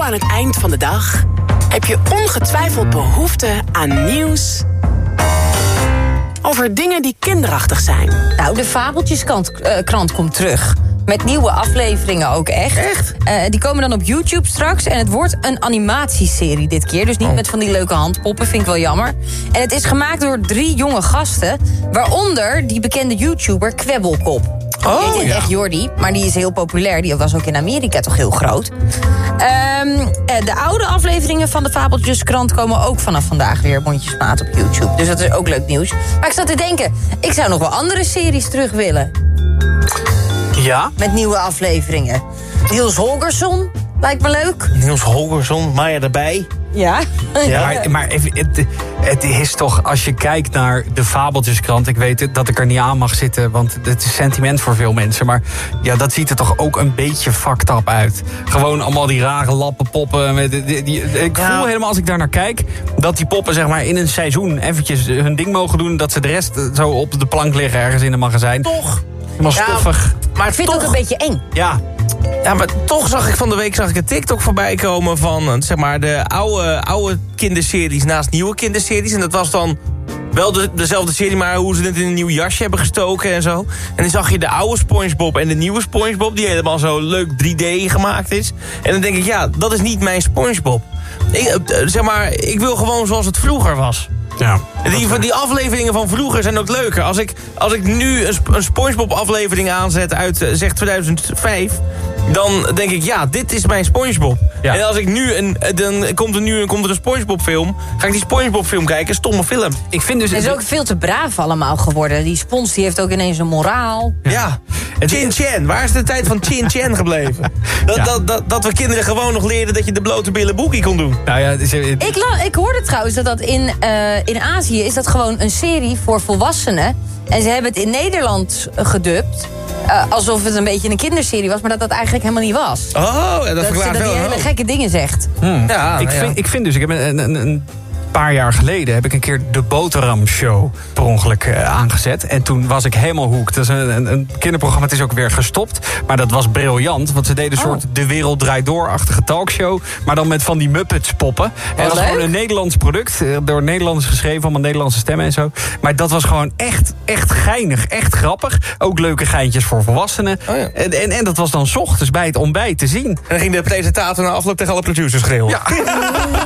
aan het eind van de dag heb je ongetwijfeld behoefte aan nieuws over dingen die kinderachtig zijn. Nou, de Fabeltjeskrant komt terug. Met nieuwe afleveringen ook echt. Echt? Die komen dan op YouTube straks. En het wordt een animatieserie dit keer. Dus niet met van die leuke handpoppen, vind ik wel jammer. En het is gemaakt door 3 jonge gasten. Waaronder die bekende YouTuber Kwebbelkop. Die heet echt Jordi, maar die is heel populair. Die was ook in Amerika toch heel groot. De oude afleveringen van de Fabeltjeskrant komen ook vanaf vandaag weer mondjesmaat op YouTube. Dus dat is ook leuk nieuws. Maar ik zat te denken, ik zou nog wel andere series terug willen. Ja? Met nieuwe afleveringen. Niels Holgersson, lijkt me leuk. Niels Holgersson, Maya erbij. Ja. Maar even, het is toch, als je kijkt naar de Fabeltjeskrant... ik weet dat ik er niet aan mag zitten, want het is sentiment voor veel mensen... maar ja, dat ziet er toch ook een beetje fucked up uit. Gewoon allemaal die rare lappenpoppen. Ik voel helemaal, als ik daar naar kijk... dat die poppen zeg maar in een seizoen eventjes hun ding mogen doen... dat ze de rest zo op de plank liggen ergens in een magazijn. Toch? Helemaal stoffig. Maar ik vind het ook een beetje eng. Ja. Ja, maar toch zag ik van de week een TikTok voorbij komen van zeg maar de oude kinderseries naast nieuwe kinderseries. En dat was dan wel dezelfde serie, maar hoe ze het in een nieuw jasje hebben gestoken en zo. En dan zag je de oude SpongeBob en de nieuwe SpongeBob, die helemaal zo leuk 3D gemaakt is. En dan denk ik, ja, dat is niet mijn SpongeBob. Ik wil gewoon zoals het vroeger was. Ja, die afleveringen van vroeger zijn ook leuker. Als ik nu een SpongeBob aflevering aanzet uit zeg 2005... dan denk ik, ja, dit is mijn SpongeBob. Ja. En als ik nu dan komt er een SpongeBob film... ga ik die SpongeBob film kijken, stomme film. Ik vind dus... Het is ook veel te braaf allemaal geworden. Die Spons die heeft ook ineens een moraal. Ja. Chin Chan, waar is de tijd van Chin Chan gebleven? Dat we kinderen gewoon nog leerden dat je de blote billen boekie kon doen. Nou ja, ik hoorde trouwens dat in Azië is dat gewoon een serie voor volwassenen. En ze hebben het in Nederland gedubt. Alsof het een beetje een kinderserie was, maar dat eigenlijk helemaal niet was. Oh, ja, dat verklaart wel. Dat hij hele gekke dingen zegt. Ja, ik vind dus, ik heb een paar jaar geleden heb ik een keer de Boterham Show per ongeluk aangezet. En toen was ik helemaal hooked. Dat is een kinderprogramma, het is ook weer gestopt. Maar dat was briljant, want ze deden een soort De Wereld Draait Door-achtige talkshow. Maar dan met van die Muppets poppen. En dat was gewoon een Nederlands product. Door Nederlanders geschreven, allemaal Nederlandse stemmen en zo. Maar dat was gewoon echt geinig, echt grappig. Ook leuke geintjes voor volwassenen. Oh ja. En dat was dan 's ochtends bij het ontbijt te zien. En dan ging de presentator na afloop tegen alle producers schreeuwen. Ja.